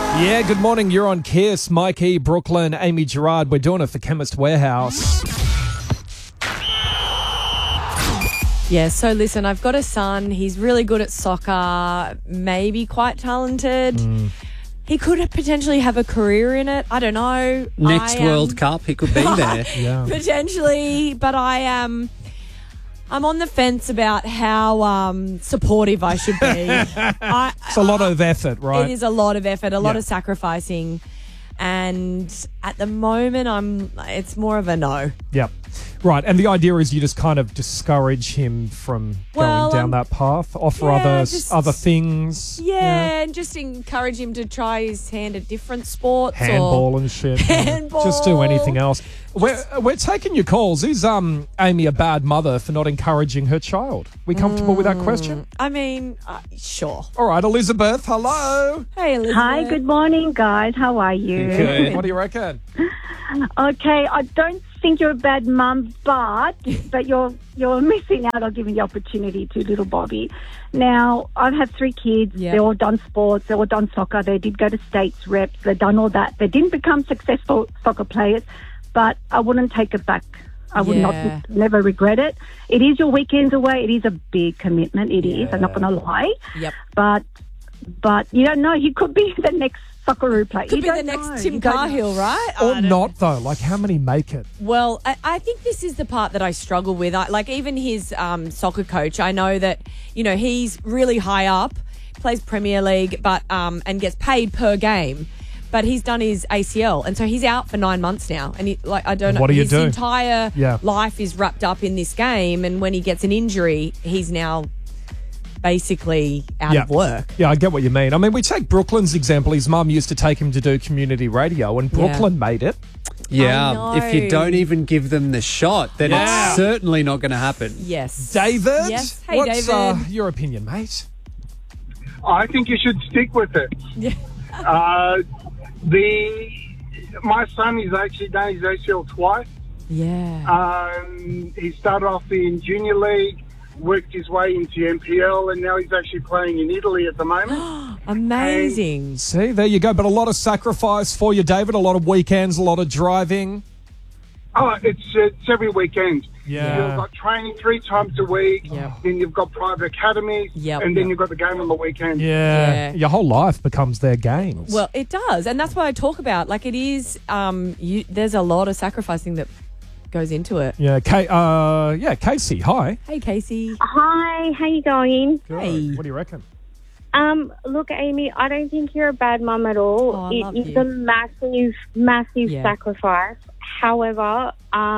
Yeah, good morning. You're on Kiss. Mikey, Brooklyn, Amy Gerard. We're doing it for Chemist Warehouse. Yeah, so listen, I've got a son. He's really good at soccer, maybe quite talented. He could potentially have a career in it. I don't know. Next World Cup, he could be there. Yeah. Potentially, but I'm on the fence about how supportive I should be. It's a lot of effort, right? It is a lot of effort, a lot of sacrificing. And at the moment, it's more of a no. Yep. Right, and the idea is you just kind of discourage him from going down that path, offer other things. Yeah, and just encourage him to try his hand at different sports. Handball and shit. Handball. Just do anything else. We're taking your calls. Is Amy a bad mother for not encouraging her child? We comfortable with that question? I mean, sure. All right, Elizabeth, hello. Hey, Elizabeth. Hi, good morning, guys. How are you? Good. What do you reckon? Okay, I don't think you're a bad mum, but you're missing out on giving the opportunity to little Bobby. Now, I've had 3 kids. Yeah. They're all done sports. They're all done soccer. They did go to states reps. They've done all that. They didn't become successful soccer players, but I wouldn't take it back. I would never regret it. It is your weekends away. It is a big commitment. It is. I'm not going to lie. Yep. But you don't know. He could be the next Socceroo player. Could be the next Tim Cahill, right? Or not, though. Like, how many make it? Well, I think this is the part that I struggle with. Even his soccer coach, I know that, he's really high up, plays Premier League, but and gets paid per game. But he's done his ACL, and so he's out for 9 months now. And I don't know. What do you his do? entire life is wrapped up in this game, and when he gets an injury, he's now basically out of work. Yeah, I get what you mean. I mean, we take Brooklyn's example. His mum used to take him to do community radio, and Brooklyn made it. Yeah, if you don't even give them the shot, then it's certainly not going to happen. Yes. David? Yes. Hey, what's David. Your opinion, mate? I think you should stick with it. Yeah. My son has actually done his ACL twice. Yeah. He started off in junior league, worked his way into NPL, and now he's actually playing in Italy at the moment. Amazing. See, there you go. But a lot of sacrifice for you, David. A lot of weekends, a lot of driving. Oh, it's every weekend. Yeah. You've got training 3 times a week. Yep. Then you've got private academies. Yep. And then you've got the game on the weekend. Yeah. Your whole life becomes their games. Well, it does. And that's what I talk about. Like, it is, there's a lot of sacrificing that goes into it. Yeah. Casey, hi. Hey, Casey. Hi, how you going? Good. Hey. What do you reckon? Look, Amy, I don't think you're a bad mum at all. Oh, I love It is you. a massive sacrifice. However,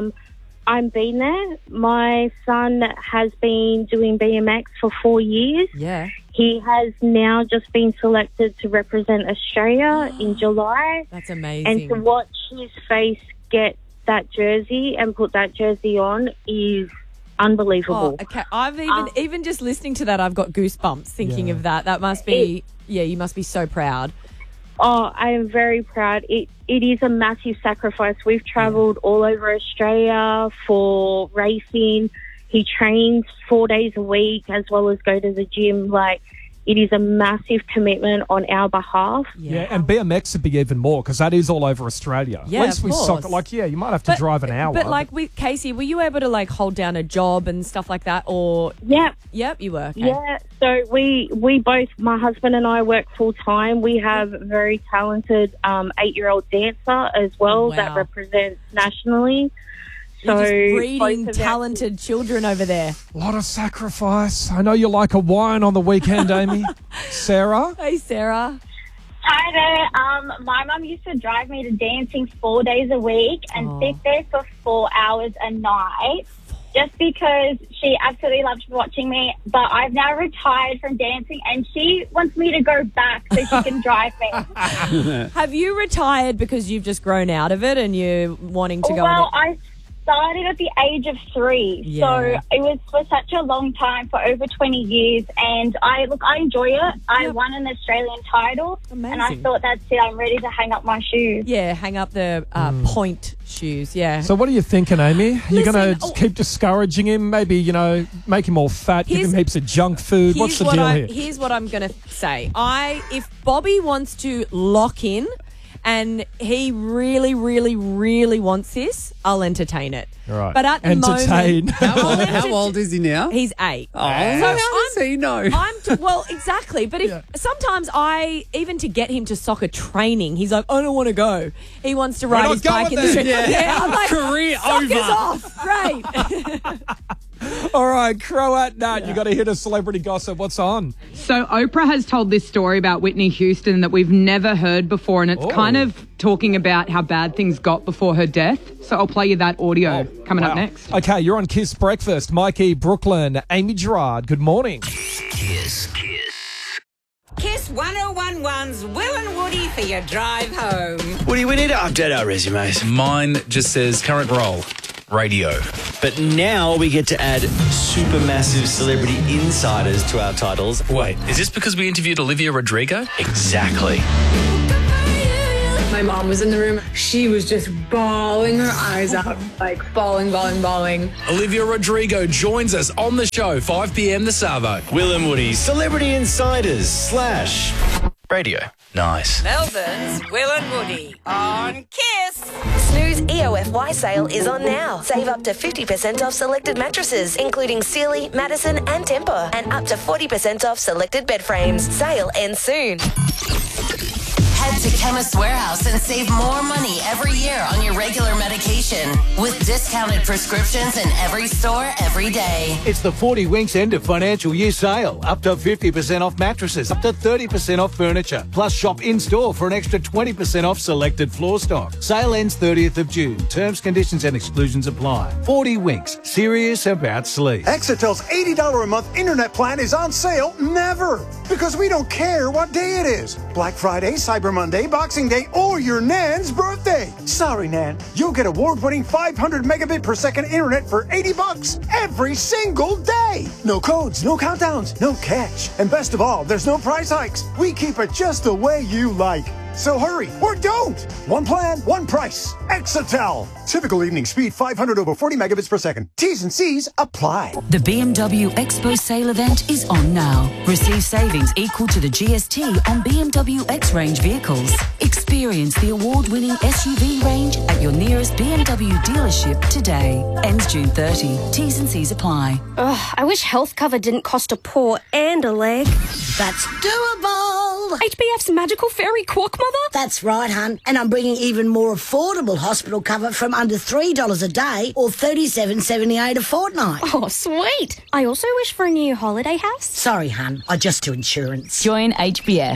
I'm been there. My son has been doing BMX for 4 years. Yeah. He has now just been selected to represent Australia in July. That's amazing. And to watch his face get that jersey and put that jersey on is unbelievable. Oh, okay. I've even just listening to that, I've got goosebumps thinking of that. That must be, you must be so proud. Oh, I am very proud. It is a massive sacrifice. We've travelled all over Australia for racing. He trains 4 days a week as well as go to the gym. Like, it is a massive commitment on our behalf. Yeah, and BMX would be even more because that is all over Australia. Yeah, At least of with course. soccer, you might have to drive an hour. But like with Casey, were you able to hold down a job and stuff like that? Or Yep, you were. Okay. yeah. So we both, my husband and I, work full time. We have a very talented 8-year-old dancer as well that represents nationally. You're So just breeding both of our- talented children over there. a lot of sacrifice. I know you like a wine on the weekend, Amy. Sarah? Hey, Sarah. Hi there. My mum used to drive me to dancing 4 days a week and sit there for 4 hours a night just because she absolutely loved watching me. But I've now retired from dancing and she wants me to go back so she can drive me. Have you retired because you've just grown out of it and you're wanting to go Well, on it? I started at the age of 3. Yeah. So it was for such a long time, for over 20 years. And I enjoy it. I won an Australian title. Amazing. And I thought, that's it. I'm ready to hang up my shoes. Yeah, hang up the point shoes. Yeah. So what are you thinking, Amy? You're going Listen, to keep discouraging him? Maybe, make him all fat, give him heaps of junk food. What's the deal here? Here's what I'm going to say. If Bobby wants to lock in and he really, really, really wants this, I'll entertain it. Right. But at the moment... How old is he now? He's 8. Oh, how does he know? Well, exactly. But sometimes even to get him to soccer training, he's like, I don't want to go. He wants to ride his bike in the street. Yeah. I'm like, Career soccer's over. off. Great. All right, Croat Nat, you got to hit a celebrity gossip. What's on? So Oprah has told this story about Whitney Houston that we've never heard before, and it's kind of talking about how bad things got before her death. So I'll play you that audio coming up next. Okay, you're on Kiss Breakfast. Mikey, Brooklyn, Amy Gerard, good morning. Kiss 1011's Will and Woody for your drive home. Woody, we need to update our resumes. Mine just says current role, radio. But now we get to add supermassive celebrity insiders to our titles. Wait, is this because we interviewed Olivia Rodrigo? Exactly. My mom was in the room. She was just bawling her eyes out, like bawling. Olivia Rodrigo joins us on the show, 5 p.m. the Savo. Will and Woody, celebrity insiders / radio. Nice. Melbourne's Will and Woody on Kiss. Snooze EOFY sale is on now. Save up to 50% off selected mattresses, including Sealy, Madison and Tempur, and up to 40% off selected bed frames. Sale ends soon. Head to Chemist Warehouse and save more money every year on your regular medication with discounted prescriptions in every store every day. It's the 40 Winks end of financial year sale. Up to 50% off mattresses, up to 30% off furniture. Plus shop in-store for an extra 20% off selected floor stock. Sale ends 30th of June. Terms, conditions and exclusions apply. 40 Winks. Serious about sleep. Exatel's $80 a month internet plan is on sale never. Because we don't care what day it is. Black Friday, Cyber Monday, Boxing Day, or your Nan's birthday. Sorry, Nan. You'll get award-winning 500 megabit per second internet for $80 every single day. No codes, no countdowns, no catch. And best of all, there's no price hikes. We keep it just the way you like. So hurry, or don't. One plan, one price. Exatel. Typical evening speed 500 over 40 megabits per second. T's and C's apply. The BMW Expo sale event is on now. Receive savings equal to the GST on BMW X range vehicles. Experience the award-winning SUV range at your nearest BMW dealership today. Ends June 30. T's and C's apply. Ugh, I wish health cover didn't cost a paw and a leg. That's doable. HBF's magical fairy quack mother? That's right, hun. And I'm bringing even more affordable hospital cover from under $3 a day or $37.78 a fortnight. Oh, sweet. I also wish for a new holiday house. Sorry, hun. I just do insurance. Join HBF.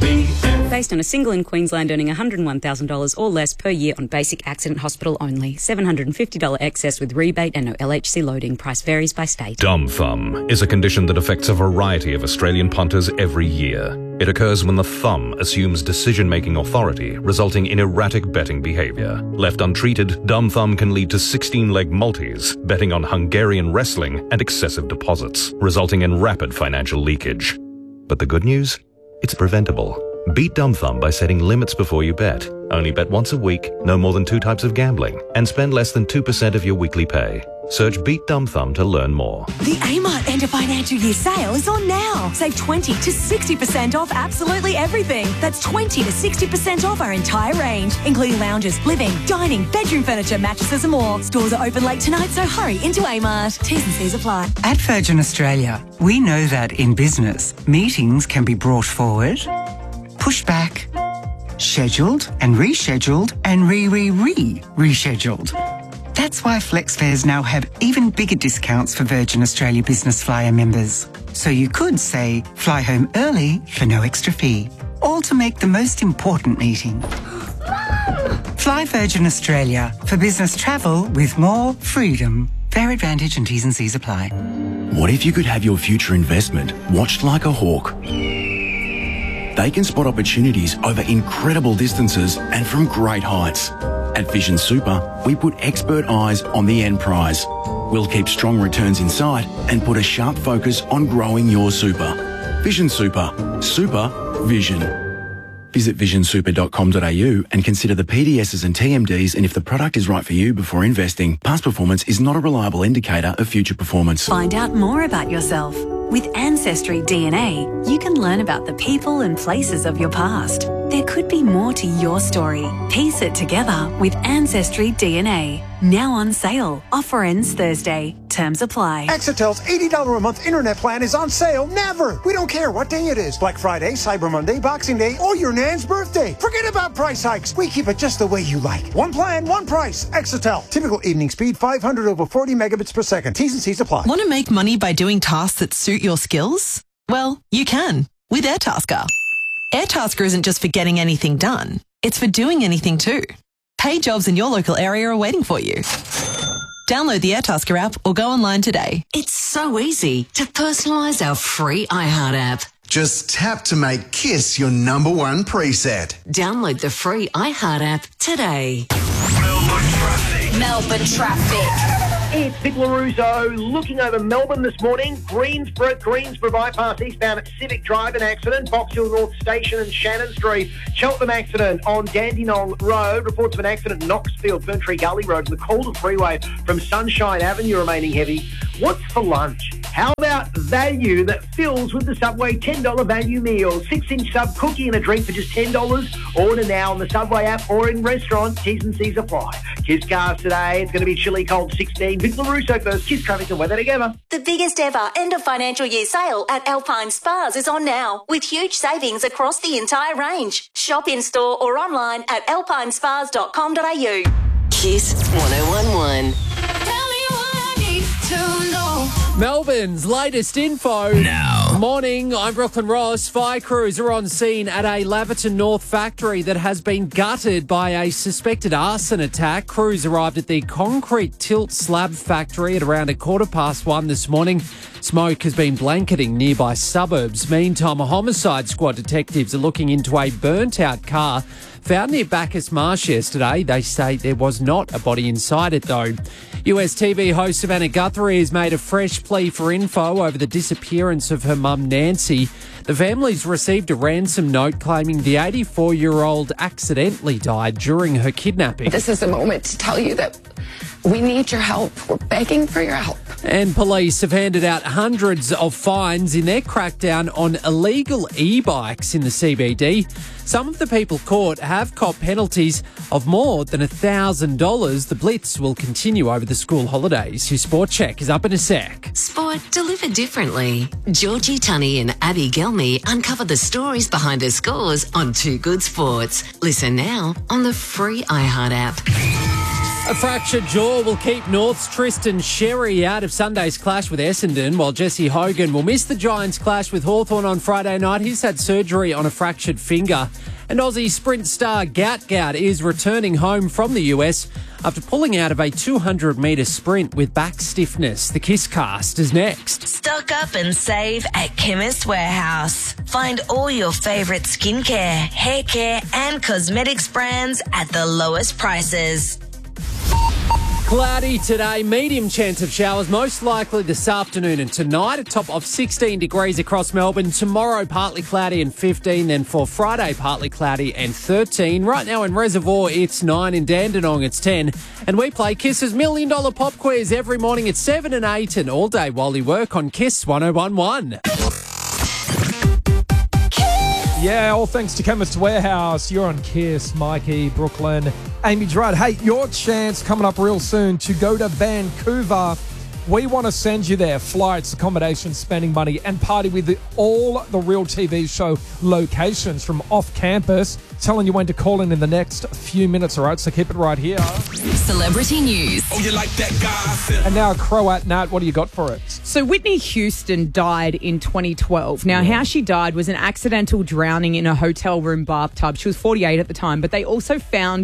Based on a single in Queensland earning $101,000 or less per year on basic accident hospital only. $750 excess with rebate and no LHC loading. Price varies by state. Dumb thumb is a condition that affects a variety of Australian punters every year. It occurs when the thumb assumes decision-making authority, resulting in erratic betting behaviour. Left untreated, dumb thumb can lead to 16-leg multis, betting on Hungarian wrestling and excessive deposits, resulting in rapid financial leakage. But the good news? It's preventable. Beat dumb thumb by setting limits before you bet. Only bet once a week, no more than 2 types of gambling, and spend less than 2% of your weekly pay. Search Beat Dumb Thumb to learn more. The Amart end of financial year sale is on now. Save 20 to 60% off absolutely everything. That's 20 to 60% off our entire range, including lounges, living, dining, bedroom furniture, mattresses and more. Stores are open late tonight, so hurry into Amart. T's and C's apply. At Virgin Australia, we know that in business, meetings can be brought forward, pushed back, scheduled and rescheduled and rescheduled. That's why FlexFares now have even bigger discounts for Virgin Australia Business Flyer members. So you could say, fly home early for no extra fee, all to make the most important meeting. Fly Virgin Australia for business travel with more freedom. Fair advantage and T's and C's apply. What if you could have your future investment watched like a hawk? They can spot opportunities over incredible distances and from great heights. At Vision Super, we put expert eyes on the end prize. We'll keep strong returns in sight and put a sharp focus on growing your super. Vision Super. Super Vision. Visit visionsuper.com.au and consider the PDSs and TMDs and if the product is right for you before investing. Past performance is not a reliable indicator of future performance. Find out more about yourself. With Ancestry DNA, you can learn about the people and places of your past. There could be more to your story. Piece it together with Ancestry DNA. Now on sale. Offer ends Thursday. Terms apply. Exetel's $80 a month internet plan is on sale never. We don't care what day it is. Black Friday, Cyber Monday, Boxing Day, or your nan's birthday. Forget about price hikes. We keep it just the way you like. One plan, one price. Exetel. Typical evening speed, 500 over 40 megabits per second. T's and C's apply. Want to make money by doing tasks that suit your skills? Well, you can with Airtasker. Airtasker isn't just for getting anything done. It's for doing anything too. Paid jobs in your local area are waiting for you. Download the Airtasker app or go online today. It's so easy to personalise our free iHeart app. Just tap to make KISS your #1 preset. Download the free iHeart app today. Melbourne traffic. It's Vic LaRusso looking over Melbourne this morning. Greensborough bypass eastbound at Civic Drive, an accident. Box Hill North Station and Shannon Street. Cheltenham accident on Dandenong Road. Reports of an accident at Knoxfield, Ferntree Gully Road, and the Calder Freeway from Sunshine Avenue remaining heavy. What's for lunch? How about value that fills with the Subway $10 value meal? 6-inch sub cookie and a drink for just $10. Order now on the Subway app or in restaurants. T's and C's apply. Kiss cars today. It's going to be chilly cold 16. Vic LaRusso first. Kiss traffic and weather together. The biggest ever end of financial year sale at Alpine Spas is on now, with huge savings across the entire range. Shop in store or online at alpinespas.com.au. Kiss 1011. Melbourne's latest info. Now. Morning, I'm Brooklyn Ross. Fire crews are on scene at a Laverton North factory that has been gutted by a suspected arson attack. Crews arrived at the concrete tilt slab factory at around 1:15 this morning. Smoke has been blanketing nearby suburbs. Meantime, a homicide squad detectives are looking into a burnt-out car found near Bacchus Marsh yesterday. They say there was not a body inside it, though. US TV host Savannah Guthrie has made a fresh plea for info over the disappearance of her mum, Nancy. The family's received a ransom note claiming the 84-year-old accidentally died during her kidnapping. This is a moment to tell you that we need your help. We're begging for your help. And police have handed out hundreds of fines in their crackdown on illegal e-bikes in the CBD. Some of the people caught have copped penalties of more than $1,000. The blitz will continue over the school holidays. Your Sport Check is up in a sec. Sport delivered differently. Georgie Tunney and Abby Gelmy uncover the stories behind her scores on Too Good Sports. Listen now on the free iHeart app. A fractured jaw will keep North's Tristan Sherry out of Sunday's clash with Essendon, while Jesse Hogan will miss the Giants' clash with Hawthorn on Friday night. He's had surgery on a fractured finger. And Aussie sprint star Gout is returning home from the US after pulling out of a 200-metre sprint with back stiffness. The Kiss Cast is next. Stock up and save at Chemist Warehouse. Find all your favourite skincare, hair care and cosmetics brands at the lowest prices. Cloudy today, medium chance of showers, most likely this afternoon and tonight. A top of 16 degrees across Melbourne. Tomorrow, partly cloudy and 15. Then for Friday, partly cloudy and 13. Right now in Reservoir, it's 9. In Dandenong, it's 10. And we play Kiss's $1 Million Pop Quiz every morning at 7 and 8 and all day while you work on Kiss 1011. Yeah, all thanks to Chemist Warehouse. You're on Kiss, Mikey, Brooklyn, Amy Gerard. Hey, your chance coming up real soon to go to Vancouver. We want to send you there. Flights, accommodation, spending money, and party with all the Real TV show locations from off campus. Telling you when to call in the next few minutes, all right? So keep it right here. Celebrity news. Oh, you like that guy? And now, Croat Nat, what do you got for it? So Whitney Houston died in 2012. Now, how she died was an accidental drowning in a hotel room bathtub. She was 48 at the time, but they also found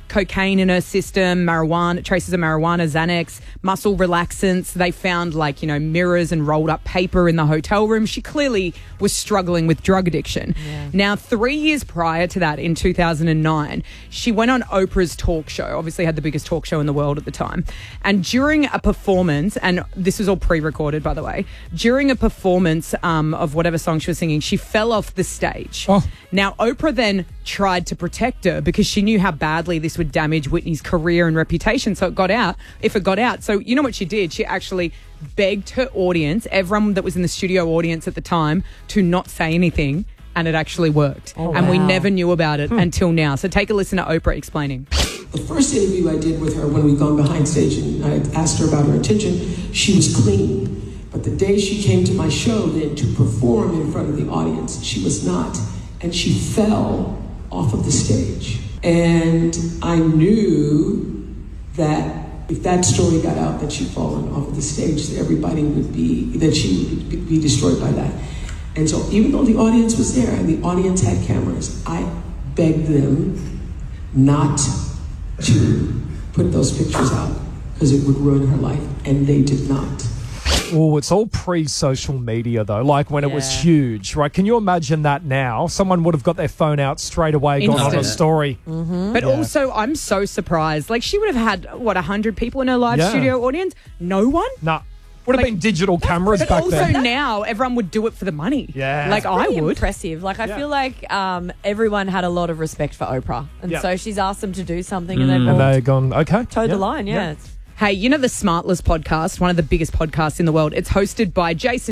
cocaine in her system, marijuana, traces of marijuana, Xanax, muscle relaxants. They found mirrors and rolled up paper in the hotel room. She clearly was struggling with drug addiction. Yeah. Now, 3 years prior to that, in 2009, she went on Oprah's talk show, obviously had the biggest talk show in the world at the time. And during a performance, and this was all pre-recorded, by the way, during a performance of whatever song she was singing, she fell off the stage. Oh. Now, Oprah then tried to protect her because she knew how badly this would damage Whitney's career and reputation. So it got out. So you know what she did? She actually begged her audience, everyone that was in the studio audience at the time, to not say anything. And it actually worked. Oh, and we wow. never knew about it until now. So take a listen to Oprah explaining. The first interview I did with her when we'd gone behind stage and I asked her about her attention, she was clean. But the day she came to my show then to perform in front of the audience, she was not. And she fell off of the stage. And I knew that if that story got out that she'd fallen off of the stage, that she would be destroyed by that. And so even though the audience was there and the audience had cameras, I begged them not to put those pictures out because it would ruin her life, and they did not. Oh, it's all pre-social media, though, like when it was huge, right? Can you imagine that now? Someone would have got their phone out straight away, gone on a story. Mm-hmm. But also, I'm so surprised. Like, she would have had, 100 people in her live studio audience? No one? Nah. Would have been digital cameras back also then. now, everyone would do it for the money. Yeah. Like, I Pretty would. impressive. Like, I feel like everyone had a lot of respect for Oprah. And so she's asked them to do something and they've all they've gone, okay. towed the line, Hey, you know the Smartless podcast, one of the biggest podcasts in the world? It's hosted by Jason